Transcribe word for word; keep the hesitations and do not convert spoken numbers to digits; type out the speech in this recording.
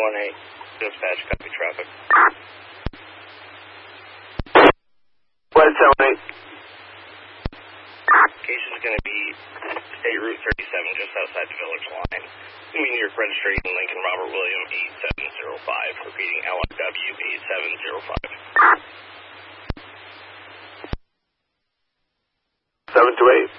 one eight. Dispatch, copy traffic. Flight seven eight. Location is going to be State Route thirty-seven, just outside the village line. New York registration, Lincoln Robert William eight seven zero five. Repeating, L I W eight seven zero five. seven two eight.